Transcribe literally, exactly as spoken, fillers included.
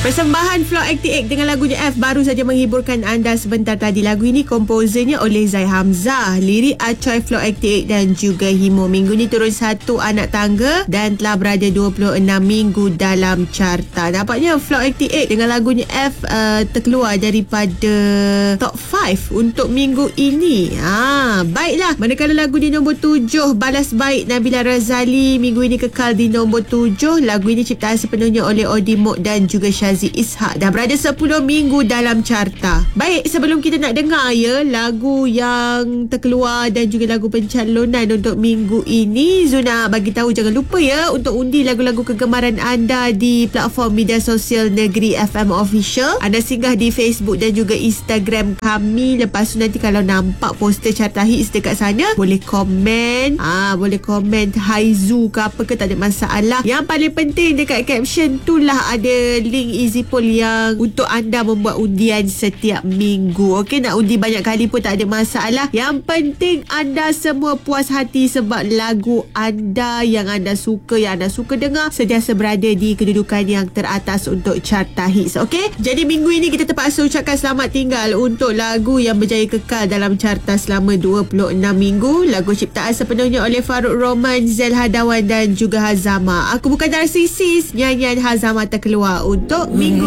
Persembahan Flow eighty eight dengan lagunya F baru saja menghiburkan anda sebentar tadi. Lagu ini komposernya oleh Zai Hamzah, lirik Acoy Flow eighty eight dan juga Himo. Minggu ni turun satu anak tangga dan telah berada dua puluh enam minggu dalam carta. Nampaknya Flow eighty eight dengan lagunya F uh, terkeluar daripada top lima untuk minggu ini. Ha, baiklah. Manakala lagu di nombor tujuh, Balas Baik Nabila Razali, minggu ini kekal di nombor tujuh. Lagu ini ciptaan sepenuhnya oleh Odi Mok dan juga Syazi Ishak. Dah berada sepuluh minggu dalam carta. Baik, sebelum kita nak dengar ya lagu yang terkeluar dan juga lagu pencalonan untuk minggu ini, Zuna bagi tahu jangan lupa ya untuk undi lagu-lagu kegemaran anda di platform media sosial Negeri F M Official. Anda singgah di Facebook dan juga Instagram kami. Lepas tu nanti kalau nampak poster carta hits dekat sana, boleh komen. Ah, boleh komen Haizu ke apa ke, tak ada masalah. Yang paling penting dekat caption tu lah ada link easy poll yang untuk anda membuat undian setiap minggu. Okey, nak undi banyak kali pun tak ada masalah. Yang penting anda semua puas hati sebab lagu anda yang anda suka, yang anda suka dengar, sentiasa berada di kedudukan yang teratas untuk carta hits. Okey, jadi minggu ini kita terpaksa ucapkan selamat tinggal untuk lagu yang berjaya kekal dalam carta selama dua puluh enam minggu. Lagu ciptaan sepenuhnya oleh Farouk Roman, Zel Hadawan dan juga Hazama. Aku Bukan Narsisis, nyanyian Hazama terkeluar untuk minggu